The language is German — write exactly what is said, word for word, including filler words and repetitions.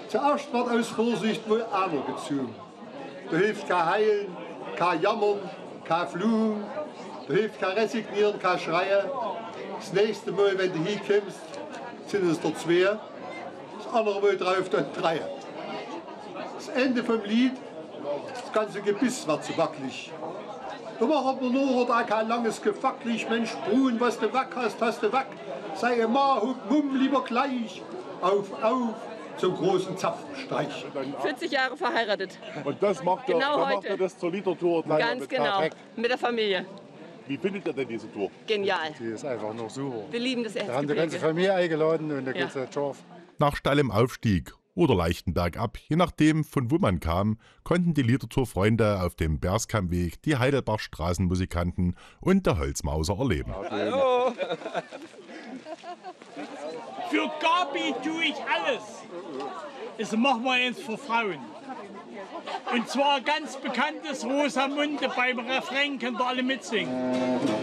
Zuerst wird aus Vorsicht wohl einer gezogen. Da hilft kein Heilen, kein Jammern, kein Fluchen, da hilft kein Resignieren, kein Schreien. Das nächste Mal, wenn du hier kommst, sind es der zwei, das andere Mal drauf dann drei. Das Ende vom Lied, das ganze Gebiss wird zu wackelig. Da machen wir nur auch kein langes Gefacklich. Mensch, Brunnen, was du weg hast, hast du weg. Sei immer, huck, mumm, lieber gleich. Auf, auf, zum großen Zapfenstreich. vierzig Jahre verheiratet. Und das macht er, Genau da macht heute. er das zur Liedertour. Ganz genau, mit der Familie. Wie findet ihr denn diese Tour? Genial. Die ist einfach noch super. Wir lieben das Wir haben die ganze Erzgebirge. Familie eingeladen und da Ja. geht's jetzt scharf. Nach steilem Aufstieg oder leichten Bergab, je nachdem von wo man kam, konnten die Liedertour-Freunde auf dem Berskammweg die Heidelbach-Straßenmusikanten und der Holzmauser erleben. Hallo! Für Gabi tue ich alles. Das machen wir jetzt für Frauen. Und zwar ganz bekanntes Rosamunde beim Refrain, könnt ihr alle mitsingen.